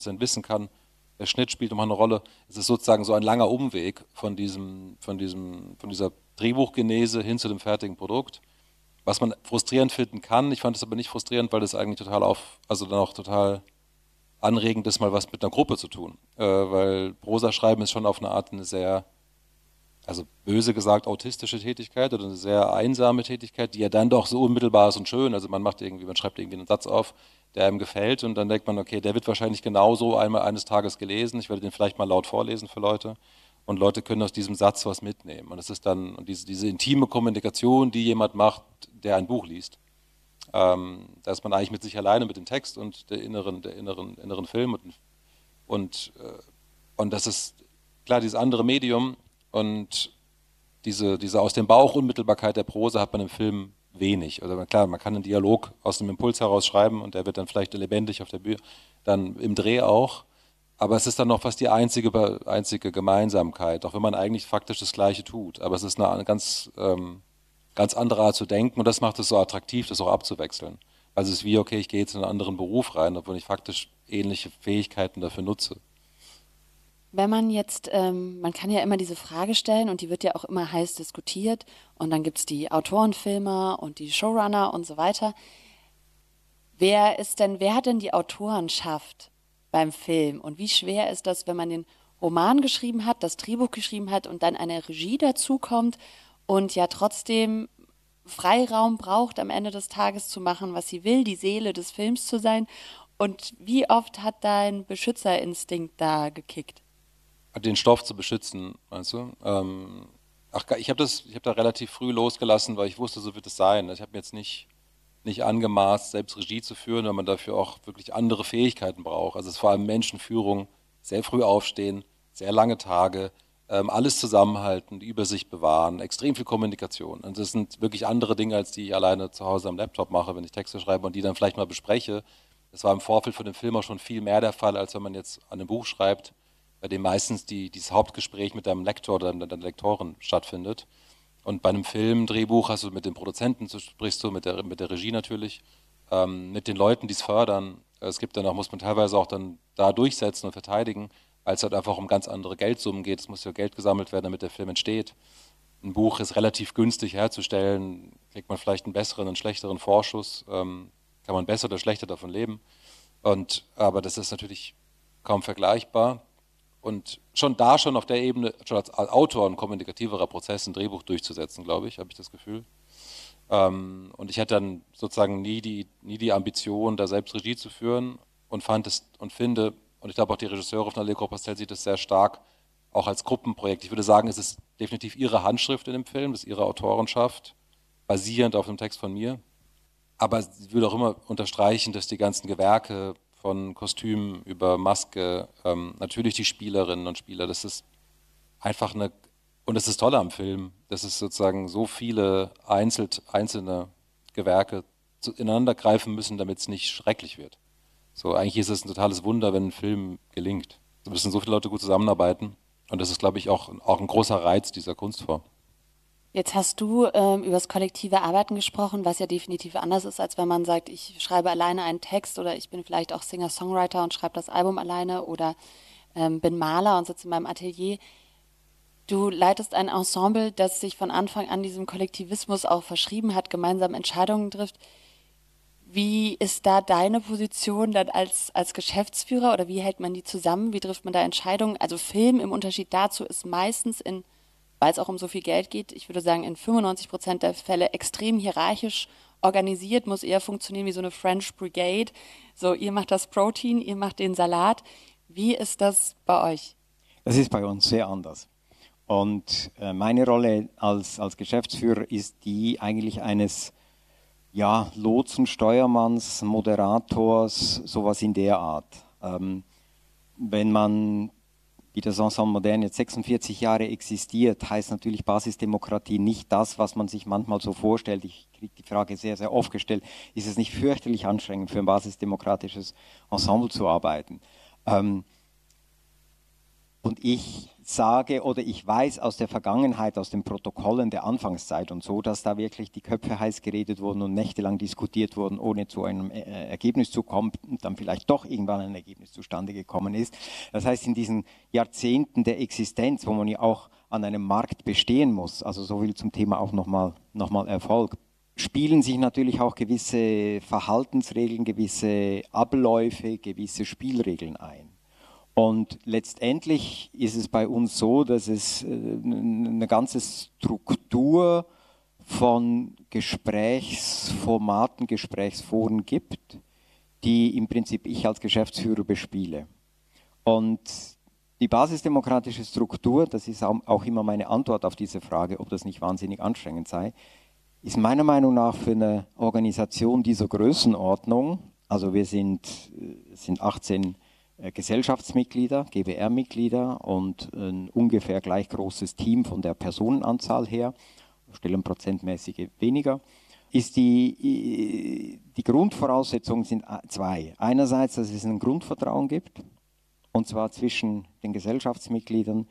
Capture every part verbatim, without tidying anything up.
wissen kann. Der Schnitt spielt nochmal eine Rolle. Es ist sozusagen so ein langer Umweg von diesem, von diesem, von dieser Drehbuchgenese hin zu dem fertigen Produkt. Was man frustrierend finden kann, ich fand es aber nicht frustrierend, weil das eigentlich total auf, also dann auch total anregend ist, mal was mit einer Gruppe zu tun. Äh, weil Prosa schreiben ist schon auf eine Art eine sehr, also böse gesagt, autistische Tätigkeit oder eine sehr einsame Tätigkeit, die ja dann doch so unmittelbar ist und schön. Also man macht irgendwie, man schreibt irgendwie einen Satz auf, der einem gefällt und dann denkt man, okay, der wird wahrscheinlich genauso einmal eines Tages gelesen. Ich werde den vielleicht mal laut vorlesen für Leute. Und Leute können aus diesem Satz was mitnehmen. Und es ist dann und diese, diese intime Kommunikation, die jemand macht, der ein Buch liest. Ähm, da ist man eigentlich mit sich alleine mit dem Text und der inneren, der inneren, inneren Film und, und, äh, und das ist klar dieses andere Medium und diese, diese aus dem Bauch Unmittelbarkeit der Prosa hat man im Film wenig. Also klar, man kann einen Dialog aus dem Impuls heraus schreiben und der wird dann vielleicht lebendig auf der Bühne, dann im Dreh auch. Aber es ist dann noch fast die einzige, einzige Gemeinsamkeit, auch wenn man eigentlich faktisch das Gleiche tut. Aber es ist eine ganz, ähm, ganz andere Art zu denken und das macht es so attraktiv, das auch abzuwechseln. Also es ist wie, okay, ich gehe jetzt in einen anderen Beruf rein, obwohl ich faktisch ähnliche Fähigkeiten dafür nutze. Wenn man jetzt, ähm, man kann ja immer diese Frage stellen und die wird ja auch immer heiß diskutiert und dann gibt es die Autorenfilmer und die Showrunner und so weiter. Wer ist denn, wer hat denn die Autorenschaft beim Film und wie schwer ist das, wenn man den Roman geschrieben hat, das Drehbuch geschrieben hat und dann eine Regie dazukommt und ja trotzdem Freiraum braucht, am Ende des Tages zu machen, was sie will, die Seele des Films zu sein. Und wie oft hat dein Beschützerinstinkt da gekickt? Den Stoff zu beschützen, meinst du? Ähm, ach, ich habe das, ich habe da relativ früh losgelassen, weil ich wusste, so wird es sein. Ich habe mir jetzt nicht, nicht angemaßt, selbst Regie zu führen, weil man dafür auch wirklich andere Fähigkeiten braucht. Also es ist vor allem Menschenführung, sehr früh aufstehen, sehr lange Tage, ähm, alles zusammenhalten, die Übersicht bewahren, extrem viel Kommunikation. Und das sind wirklich andere Dinge, als die ich alleine zu Hause am Laptop mache, wenn ich Texte schreibe und die dann vielleicht mal bespreche. Das war im Vorfeld von dem Film auch schon viel mehr der Fall, als wenn man jetzt an einem Buch schreibt, bei dem meistens die, dieses Hauptgespräch mit deinem Lektor oder der Lektorin stattfindet. Und bei einem Film, Drehbuch hast du mit den Produzenten, so sprichst du mit der, mit der Regie natürlich, ähm, mit den Leuten, die es fördern. Es gibt dann auch, muss man teilweise auch dann da durchsetzen und verteidigen, weil es halt einfach um ganz andere Geldsummen geht. Es muss ja Geld gesammelt werden, damit der Film entsteht. Ein Buch ist relativ günstig herzustellen, kriegt man vielleicht einen besseren, einen schlechteren Vorschuss, ähm, kann man besser oder schlechter davon leben. Und, aber das ist natürlich kaum vergleichbar. Und schon da, schon auf der Ebene, schon als Autor ein kommunikativerer Prozess, ein Drehbuch durchzusetzen, glaube ich, habe ich das Gefühl. Ähm, und ich hatte dann sozusagen nie die, nie die Ambition, da selbst Regie zu führen und fand es und finde, und ich glaube auch die Regisseure von Allegro Pastel sieht es sehr stark, auch als Gruppenprojekt. Ich würde sagen, es ist definitiv ihre Handschrift in dem Film, das ist ihre Autorenschaft, basierend auf einem Text von mir. Aber sie würde auch immer unterstreichen, dass die ganzen Gewerke von Kostüm über Maske, ähm, natürlich die Spielerinnen und Spieler, das ist einfach eine, und das ist toll am Film, dass es sozusagen so viele einzelt, einzelne Gewerke zu, ineinander greifen müssen, damit es nicht schrecklich wird. So, eigentlich ist es ein totales Wunder, wenn ein Film gelingt. Da müssen so viele Leute gut zusammenarbeiten. Und das ist, glaube ich, auch, auch ein großer Reiz dieser Kunstform. Jetzt hast du ähm, über das kollektive Arbeiten gesprochen, was ja definitiv anders ist, als wenn man sagt, ich schreibe alleine einen Text oder ich bin vielleicht auch Singer-Songwriter und schreibe das Album alleine oder ähm, bin Maler und sitze in meinem Atelier. Du leitest ein Ensemble, das sich von Anfang an diesem Kollektivismus auch verschrieben hat, gemeinsam Entscheidungen trifft. Wie ist da deine Position dann als, als Geschäftsführer oder wie hält man die zusammen? Wie trifft man da Entscheidungen? Also Film im Unterschied dazu ist meistens in, weil es auch um so viel Geld geht, ich würde sagen in fünfundneunzig Prozent der Fälle extrem hierarchisch organisiert, muss eher funktionieren wie so eine French Brigade. So, ihr macht das Protein, ihr macht den Salat. Wie ist das bei euch? Das ist bei uns sehr anders. Und äh, meine Rolle als, als Geschäftsführer ist die eigentlich eines ja, Lotsen, Steuermanns, Moderators, sowas in der Art. Ähm, wenn man, wie das Ensemble Modern jetzt sechsundvierzig Jahre existiert, heißt natürlich Basisdemokratie nicht das, was man sich manchmal so vorstellt. Ich kriege die Frage sehr, sehr oft gestellt, ist es nicht fürchterlich anstrengend für ein basisdemokratisches Ensemble zu arbeiten? Ähm, und ich sage oder ich weiß aus der Vergangenheit, aus den Protokollen der Anfangszeit und so, dass da wirklich die Köpfe heiß geredet wurden und nächtelang diskutiert wurden, ohne zu einem äh, Ergebnis zu kommen und dann vielleicht doch irgendwann ein Ergebnis zustande gekommen ist. Das heißt, in diesen Jahrzehnten der Existenz, wo man ja auch an einem Markt bestehen muss, also so viel zum Thema auch nochmal noch mal Erfolg, spielen sich natürlich auch gewisse Verhaltensregeln, gewisse Abläufe, gewisse Spielregeln ein. Und letztendlich ist es bei uns so, dass es eine ganze Struktur von Gesprächsformaten, Gesprächsforen gibt, die im Prinzip ich als Geschäftsführer bespiele. Und die basisdemokratische Struktur, das ist auch immer meine Antwort auf diese Frage, ob das nicht wahnsinnig anstrengend sei, ist meiner Meinung nach für eine Organisation dieser Größenordnung, also wir sind, sind achtzehn Gesellschaftsmitglieder, G b R-Mitglieder und ein ungefähr gleich großes Team von der Personenanzahl her, stellen prozentmäßig weniger, ist die, die Grundvoraussetzungen sind zwei. Einerseits, dass es ein Grundvertrauen gibt, und zwar zwischen den Gesellschaftsmitgliedern,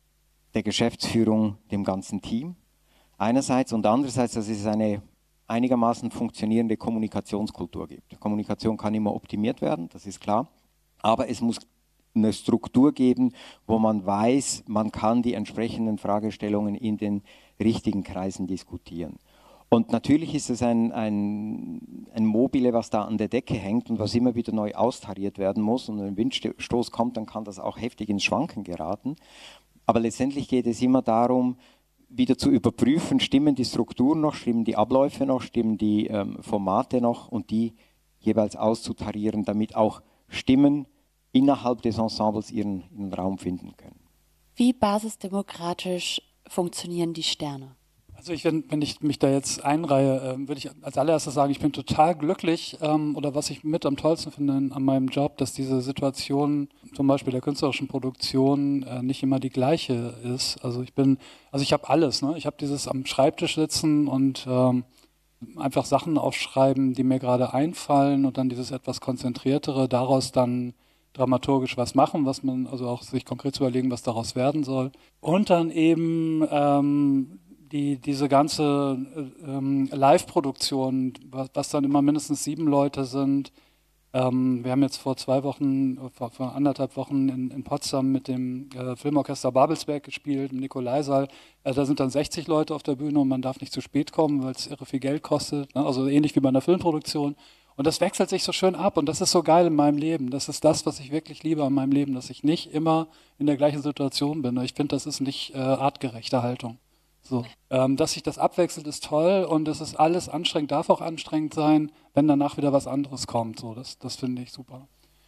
der Geschäftsführung, dem ganzen Team. Einerseits und andererseits, dass es eine einigermaßen funktionierende Kommunikationskultur gibt. Kommunikation kann immer optimiert werden, das ist klar. Aber es muss eine Struktur geben, wo man weiß, man kann die entsprechenden Fragestellungen in den richtigen Kreisen diskutieren. Und natürlich ist es ein, ein, ein Mobile, was da an der Decke hängt und was immer wieder neu austariert werden muss. Und wenn ein Windstoß kommt, dann kann das auch heftig ins Schwanken geraten. Aber letztendlich geht es immer darum, wieder zu überprüfen, stimmen die Strukturen noch, stimmen die Abläufe noch, stimmen die ähm, Formate noch und die jeweils auszutarieren, damit auch Stimmen innerhalb des Ensembles ihren, ihren Raum finden können. Wie basisdemokratisch funktionieren die Sterne? Also ich, wenn, wenn ich mich da jetzt einreihe, äh, würde ich als allererstes sagen, ich bin total glücklich ähm, oder was ich mit am tollsten finde an meinem Job, dass diese Situation zum Beispiel der künstlerischen Produktion äh, nicht immer die gleiche ist. Also ich bin, also ich habe alles, ne? Ich habe dieses am Schreibtisch sitzen und ähm, einfach Sachen aufschreiben, die mir gerade einfallen und dann dieses etwas konzentriertere, daraus dann dramaturgisch was machen, was man, also auch sich konkret zu überlegen, was daraus werden soll. Und dann eben ähm, die, diese ganze ähm, Live-Produktion, was, was dann immer mindestens sieben Leute sind. Ähm, wir haben jetzt vor zwei Wochen, vor, vor anderthalb Wochen in, in Potsdam mit dem äh, Filmorchester Babelsberg gespielt, im Nikolaisaal. Äh, da sind dann sechzig Leute auf der Bühne und man darf nicht zu spät kommen, weil es irre viel Geld kostet. Ne? Also ähnlich wie bei einer Filmproduktion. Und das wechselt sich so schön ab und das ist so geil in meinem Leben. Das ist das, was ich wirklich liebe an meinem Leben, dass ich nicht immer in der gleichen Situation bin. Ich finde, das ist nicht äh, artgerechte Haltung. So. Ähm, dass sich das abwechselt, ist toll und es ist alles anstrengend, darf auch anstrengend sein, wenn danach wieder was anderes kommt. So, das, das finde ich super.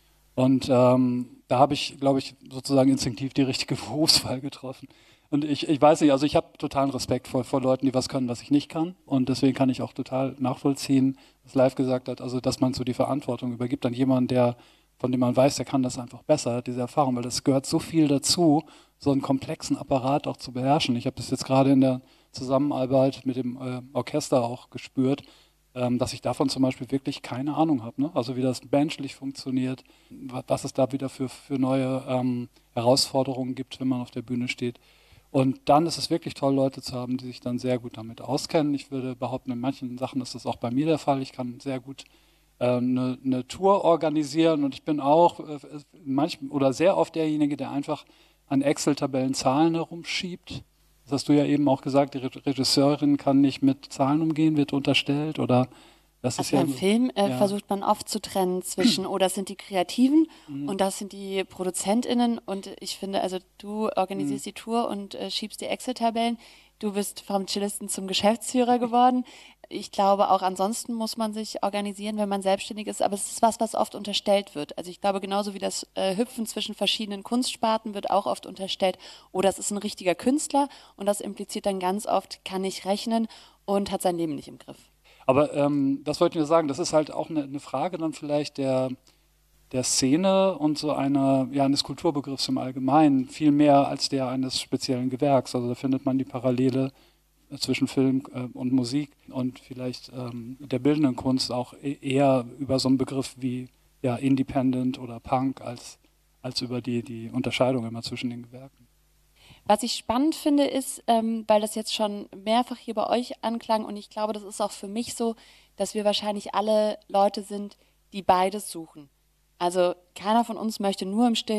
Und ähm, da habe ich, glaube ich, sozusagen instinktiv die richtige Berufswahl getroffen. Und ich, ich weiß nicht, also ich habe totalen Respekt vor, vor Leuten, die was können, was ich nicht kann. Und deswegen kann ich auch total nachvollziehen, was Live gesagt hat, also dass man so die Verantwortung übergibt an jemanden, der, von dem man weiß, der kann das einfach besser, hat diese Erfahrung, weil das gehört so viel dazu, so einen komplexen Apparat auch zu beherrschen. Ich habe das jetzt gerade in der Zusammenarbeit mit dem äh, Orchester auch gespürt, ähm, dass ich davon zum Beispiel wirklich keine Ahnung habe. Ne? Also wie das menschlich funktioniert, was es da wieder für, für neue ähm, Herausforderungen gibt, wenn man auf der Bühne steht. Und dann ist es wirklich toll, Leute zu haben, die sich dann sehr gut damit auskennen. Ich würde behaupten, in manchen Sachen ist das auch bei mir der Fall. Ich kann sehr gut äh, eine, eine Tour organisieren und ich bin auch äh, manchmal oder sehr oft derjenige, der einfach an Excel-Tabellen Zahlen herumschiebt. Das hast du ja eben auch gesagt, die Regisseurin kann nicht mit Zahlen umgehen, wird unterstellt oder das also ist ja... Beim Film äh, ja. versucht man oft zu trennen zwischen, oh, das sind die Kreativen mhm. und das sind die ProduzentInnen und ich finde, also du organisierst mhm. die Tour und äh, schiebst die Excel-Tabellen, du bist vom Cellisten zum Geschäftsführer geworden. Ich glaube, auch ansonsten muss man sich organisieren, wenn man selbstständig ist, aber es ist was, was oft unterstellt wird. Also ich glaube, genauso wie das äh, Hüpfen zwischen verschiedenen Kunstsparten wird auch oft unterstellt, oh, das ist ein richtiger Künstler und das impliziert dann ganz oft, kann nicht rechnen und hat sein Leben nicht im Griff. Aber ähm, das wollte ich nur sagen, das ist halt auch eine, eine Frage dann vielleicht der, der Szene und so einer, ja, eines Kulturbegriffs im Allgemeinen, viel mehr als der eines speziellen Gewerks. Also da findet man die Parallele zwischen Film äh, und Musik und vielleicht ähm, der bildenden Kunst auch e- eher über so einen Begriff wie ja, Independent oder Punk als, als über die, die Unterscheidung immer zwischen den Gewerken. Was ich spannend finde, ist, ähm, weil das jetzt schon mehrfach hier bei euch anklang und ich glaube, das ist auch für mich so, dass wir wahrscheinlich alle Leute sind, die beides suchen. Also keiner von uns möchte nur im Stillen